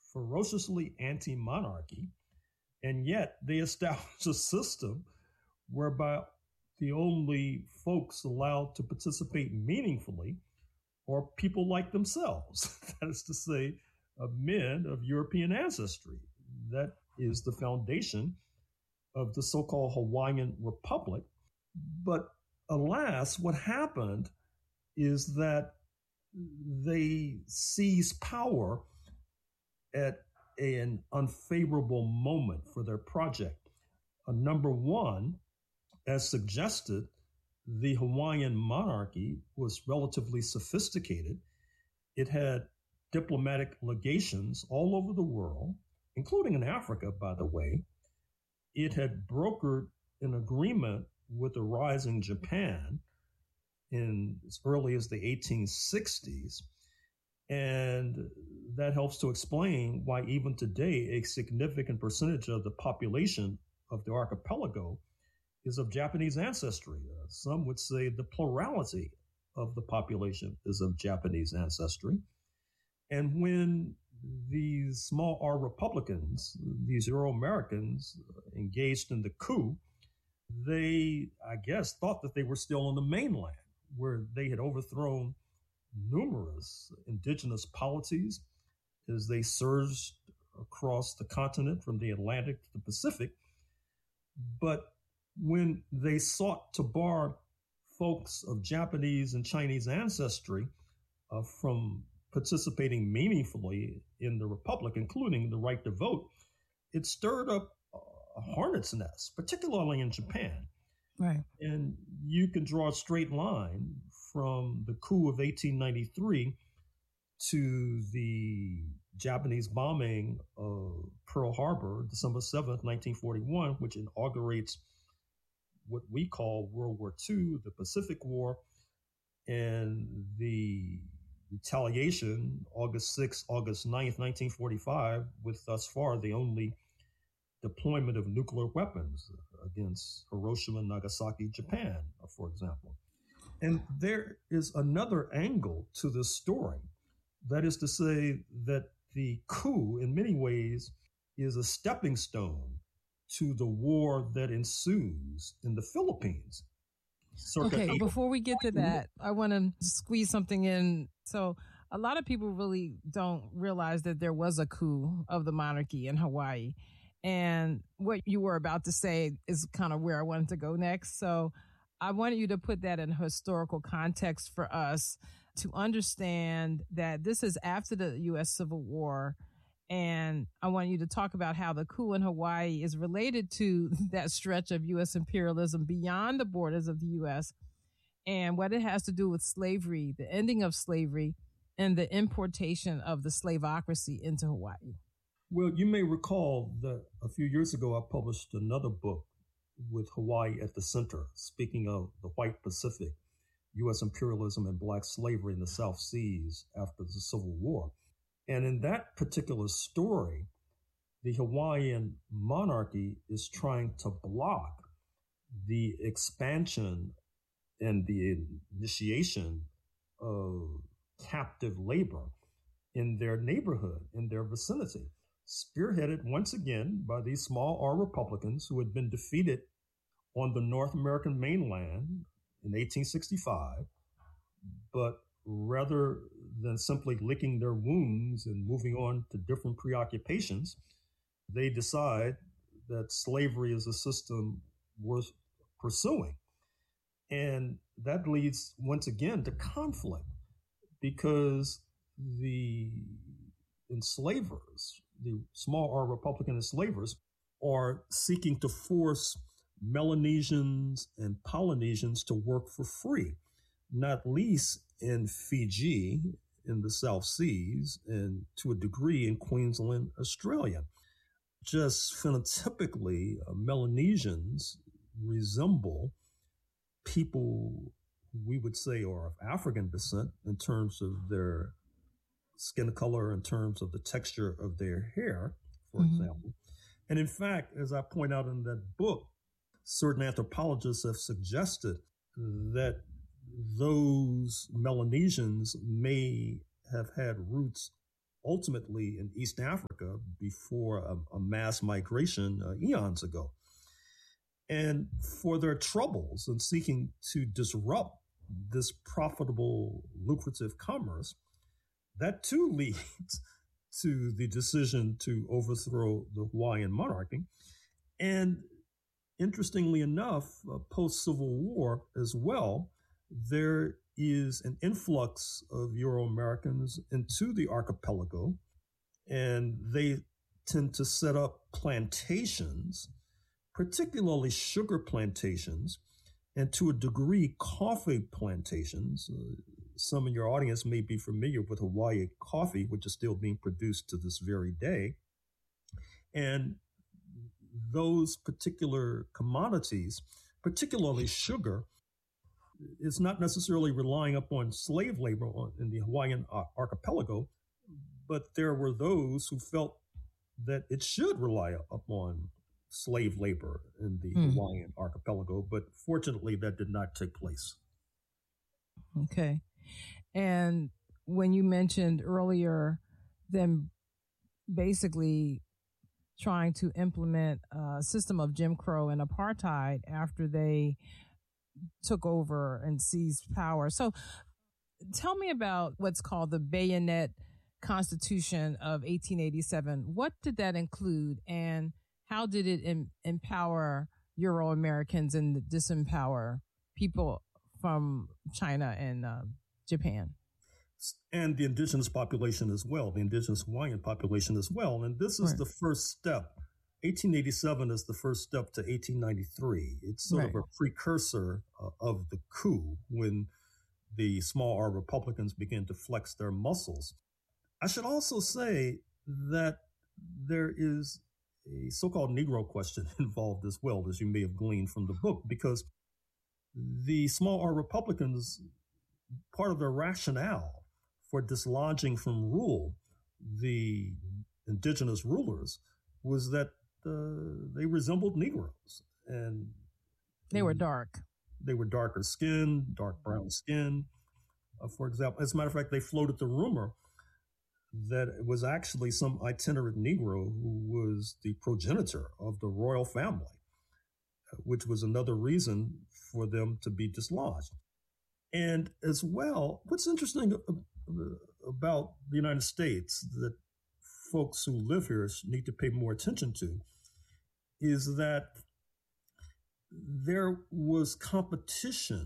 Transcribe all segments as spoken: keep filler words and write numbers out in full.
ferociously anti-monarchy, and yet they established a system whereby the only folks allowed to participate meaningfully are people like themselves. That is to say, uh, men of European ancestry. That is the foundation of the so-called Hawaiian Republic. But alas, what happened is that they seized power at an unfavorable moment for their project. Uh, number one, as suggested, the Hawaiian monarchy was relatively sophisticated. It had diplomatic legations all over the world, including in Africa, by the way. It had brokered an agreement with the rising Japan in as early as the eighteen sixties. And that helps to explain why even today, a significant percentage of the population of the archipelago is of Japanese ancestry. Uh, some would say the plurality of the population is of Japanese ancestry. And when these small R Republicans, these Euro-Americans, engaged in the coup, they, I guess, thought that they were still on the mainland, where they had overthrown numerous indigenous polities as they surged across the continent from the Atlantic to the Pacific. But when they sought to bar folks of Japanese and Chinese ancestry uh, from participating meaningfully in the republic, including the right to vote, it stirred up a hornet's nest, particularly in Japan. Right. And you can draw a straight line from the coup of eighteen ninety-three to the Japanese bombing of Pearl Harbor, December seventh, nineteen forty-one, which inaugurates what we call World War Two, the Pacific War, and the retaliation, August sixth, August ninth, nineteen forty-five, with thus far the only deployment of nuclear weapons against Hiroshima and Nagasaki, Japan, for example. And there is another angle to this story. That is to say that the coup, in many ways, is a stepping stone to the war that ensues in the Philippines. Okay, before we get to that, I want to squeeze something in. So a lot of people really don't realize that there was a coup of the monarchy in Hawaii. And what you were about to say is kind of where I wanted to go next. So I wanted you to put that in historical context for us to understand that this is after the U S Civil War. And I want you to talk about how the coup in Hawaii is related to that stretch of U S imperialism beyond the borders of the U S and what it has to do with slavery, the ending of slavery, and the importation of the slavocracy into Hawaii. Well, you may recall that a few years ago, I published another book with Hawaii at the center, speaking of the white Pacific, U S imperialism and black slavery in the South Seas after the Civil War. And in that particular story, the Hawaiian monarchy is trying to block the expansion and the initiation of captive labor in their neighborhood, in their vicinity, spearheaded once again by these small R Republicans who had been defeated on the North American mainland in eighteen sixty-five, but rather than simply licking their wounds and moving on to different preoccupations, they decide that slavery is a system worth pursuing. And that leads once again to conflict because the enslavers, the small R Republican enslavers, are seeking to force Melanesians and Polynesians to work for free, not least in Fiji, in the South Seas, and to a degree in Queensland, Australia. Just phenotypically, uh, Melanesians resemble people who we would say are of African descent in terms of their skin color, in terms of the texture of their hair, for mm-hmm. example. And in fact, as I point out in that book, certain anthropologists have suggested that those Melanesians may have had roots ultimately in East Africa before a, a mass migration uh, eons ago. And for their troubles in seeking to disrupt this profitable, lucrative commerce, that too leads to the decision to overthrow the Hawaiian monarchy. And interestingly enough, uh, post-Civil War as well, there is an influx of Euro-Americans into the archipelago, and they tend to set up plantations, particularly sugar plantations, and to a degree, coffee plantations. Uh, some in your audience may be familiar with Hawaii coffee, which is still being produced to this very day. And those particular commodities, particularly sugar, is not necessarily relying upon slave labor on, in the Hawaiian uh, archipelago, but there were those who felt that it should rely upon slave labor in the mm. Hawaiian archipelago, but fortunately that did not take place. Okay. And when you mentioned earlier them basically trying to implement a system of Jim Crow and apartheid after they took over and seized power. So tell me about what's called the Bayonet Constitution of eighteen eighty-seven. What did that include, and how did it em- empower Euro-Americans and disempower people from China and uh, Japan? And the indigenous population as well, the indigenous Hawaiian population as well. And this is right. the first step. eighteen eighty-seven is the first step to eighteen ninety-three. It's sort right. of a precursor uh, of the coup when the small R Republicans began to flex their muscles. I should also say that there is a so-called Negro question involved as well, as you may have gleaned from the book, because the small R Republicans, part of their rationale for dislodging from rule the indigenous rulers was that uh, they resembled Negroes. And they were dark. They were darker skinned, dark brown skin, uh, for example. As a matter of fact, they floated the rumor that it was actually some itinerant Negro who was the progenitor of the royal family, which was another reason for them to be dislodged. And as well, what's interesting about the United States that folks who live here need to pay more attention to is that there was competition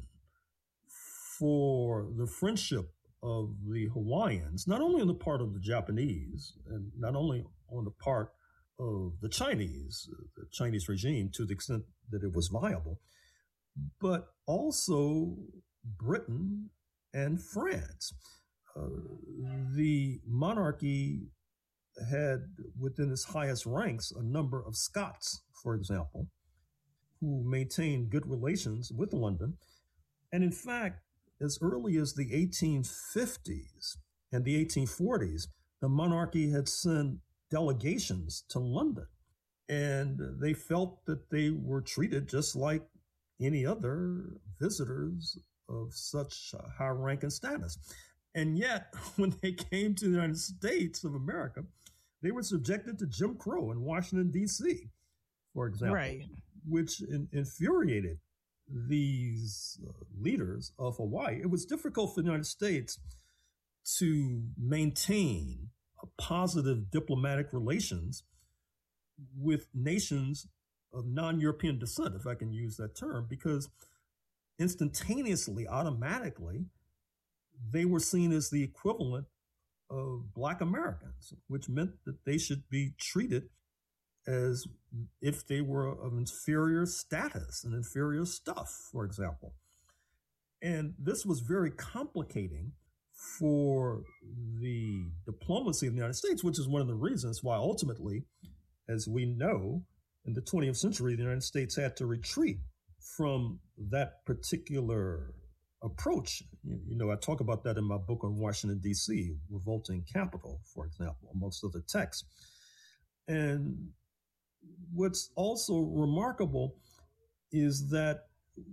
for the friendship of the Hawaiians, not only on the part of the Japanese and not only on the part of the Chinese, the Chinese regime to the extent that it was viable, but also Britain and France. Uh, the monarchy had within its highest ranks a number of Scots, for example, who maintained good relations with London. And in fact, as early as the eighteen fifties and the eighteen forties, the monarchy had sent delegations to London, and they felt that they were treated just like any other visitors of such high rank and status. And yet, when they came to the United States of America, they were subjected to Jim Crow in Washington, D C, for example, right. which in, infuriated these uh, leaders of Hawaii. It was difficult for the United States to maintain a positive diplomatic relations with nations of non-European descent, if I can use that term, because instantaneously, automatically, they were seen as the equivalent of Black Americans, which meant that they should be treated as if they were of inferior status and inferior stuff, for example. And this was very complicating for the diplomacy of the United States, which is one of the reasons why ultimately, as we know, in the twentieth century, the United States had to retreat from that particular approach. You, you know, I talk about that in my book on Washington, D C, Revolting Capital, for example, amongst other texts. And what's also remarkable is that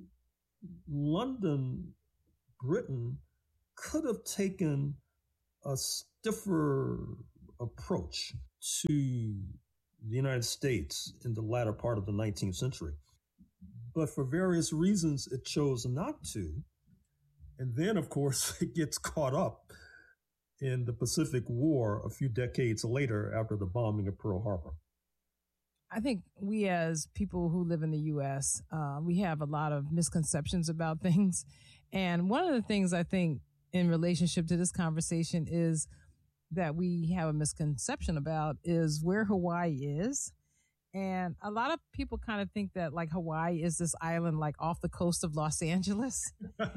London, Britain, could have taken a stiffer approach to the United States in the latter part of the nineteenth century. But for various reasons, it chose not to. And then, of course, it gets caught up in the Pacific War a few decades later after the bombing of Pearl Harbor. I think we as people who live in the U S, uh, we have a lot of misconceptions about things. And one of the things I think in relationship to this conversation is that we have a misconception about is where Hawaii is. And a lot of people kind of think that like Hawaii is this island like off the coast of Los Angeles.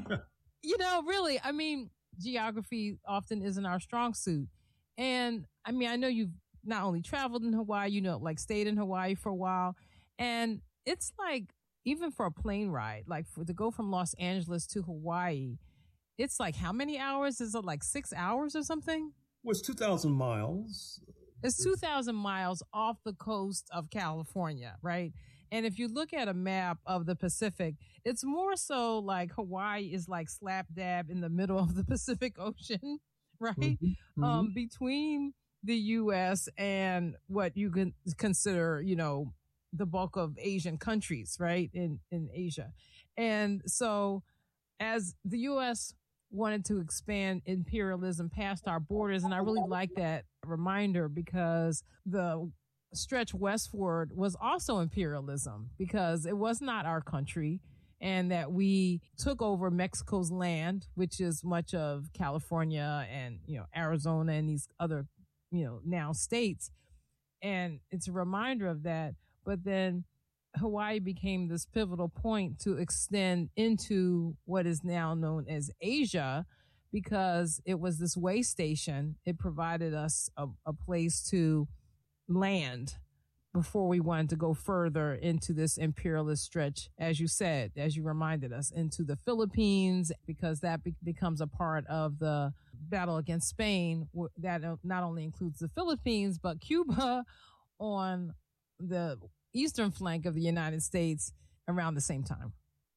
You know, really, I mean, geography often isn't our strong suit. And I mean, I know you've not only traveled in Hawaii, you know, like stayed in Hawaii for a while. And it's like, even for a plane ride, like for to go from Los Angeles to Hawaii, it's like how many hours? Is it like six hours or something? Well, it's two thousand miles. It's two thousand miles off the coast of California, right? And if you look at a map of the Pacific, it's more so like Hawaii is like slap dab in the middle of the Pacific Ocean, right? Mm-hmm. Um, between the U S and what you can consider, you know, the bulk of Asian countries, right? In, in Asia. And so as the U S wanted to expand imperialism past our borders, and I really like that reminder because the stretch westward was also imperialism because it was not our country, and that we took over Mexico's land, which is much of California and, you know, Arizona and these other, you know, now states. And it's a reminder of that. But then Hawaii became this pivotal point to extend into what is now known as Asia because it was this way station. It provided us a, a place to land before we wanted to go further into this imperialist stretch, as you said, as you reminded us, into the Philippines, because that be- becomes a part of the battle against Spain that not only includes the Philippines, but Cuba on the eastern flank of the United States around the same time.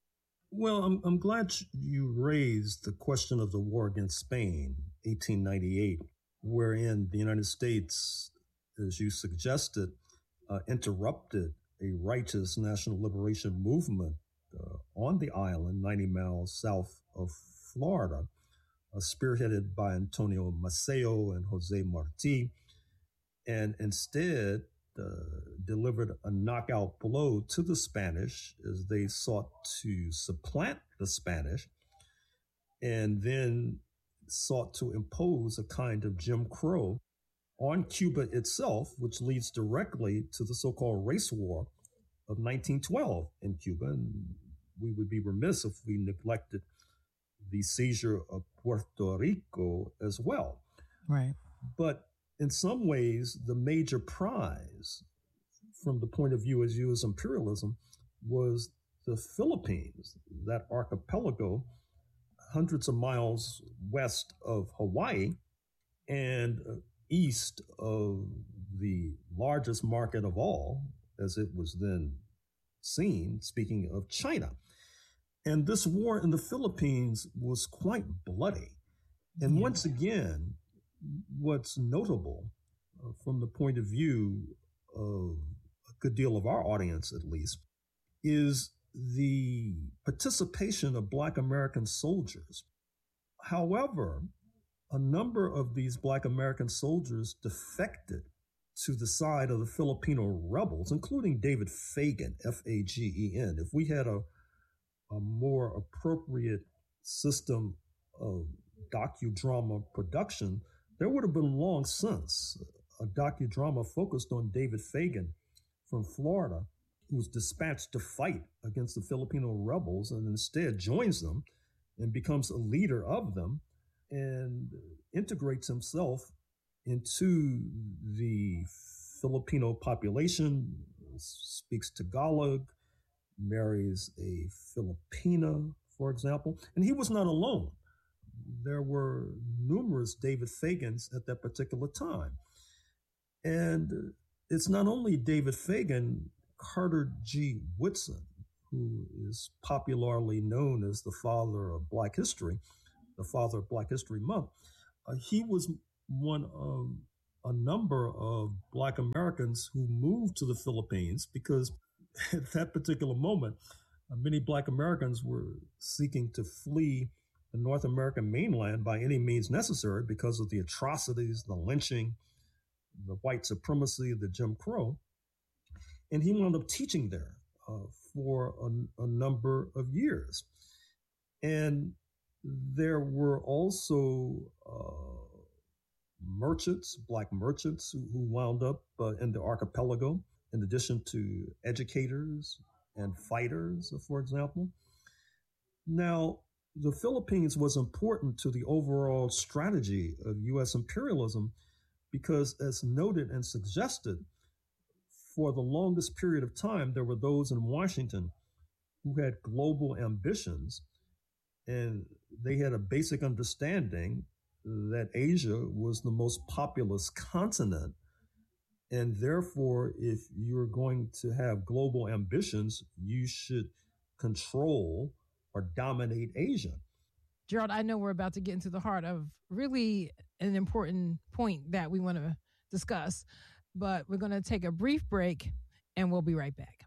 Well, I'm, I'm glad you raised the question of the war against Spain, eighteen ninety-eight, wherein the United States, as you suggested, uh, interrupted a righteous national liberation movement uh, on the island, ninety miles south of Florida, uh, spearheaded by Antonio Maceo and Jose Marti, and instead Uh, delivered a knockout blow to the Spanish as they sought to supplant the Spanish and then sought to impose a kind of Jim Crow on Cuba itself, which leads directly to the so-called race war of nineteen twelve in Cuba. And we would be remiss if we neglected the seizure of Puerto Rico as well. Right. But in some ways, the major prize from the point of view as U S imperialism was the Philippines, that archipelago hundreds of miles west of Hawaii and east of the largest market of all, as it was then seen, speaking of China. And this war in the Philippines was quite bloody. And yeah. Once again, what's notable uh, from the point of view of a good deal of our audience, at least, is the participation of Black American soldiers. However, a number of these Black American soldiers defected to the side of the Filipino rebels, including David Fagen, F A G E N. If we had a, a more appropriate system of docudrama production, there would have been long since a docudrama focused on David Fagen from Florida, who was dispatched to fight against the Filipino rebels and instead joins them and becomes a leader of them and integrates himself into the Filipino population, speaks Tagalog, marries a Filipina, for example. And he was not alone. There were numerous David Fagans at that particular time. And it's not only David Fagen, Carter G. Woodson, who is popularly known as the father of Black history, the father of Black History Month. Uh, he was one of a number of Black Americans who moved to the Philippines because at that particular moment, uh, many Black Americans were seeking to flee the North American mainland by any means necessary because of the atrocities, the lynching, the white supremacy, the Jim Crow. And he wound up teaching there uh, for a, a number of years. And there were also uh, merchants, Black merchants, who, who wound up uh, in the archipelago, in addition to educators and fighters, for example. Now, the Philippines was important to the overall strategy of U S imperialism because, as noted and suggested, for the longest period of time, there were those in Washington who had global ambitions, and they had a basic understanding that Asia was the most populous continent. And therefore, if you're going to have global ambitions, you should control or dominate Asia. Gerald, I know we're about to get into the heart of really an important point that we want to discuss, but we're going to take a brief break and we'll be right back.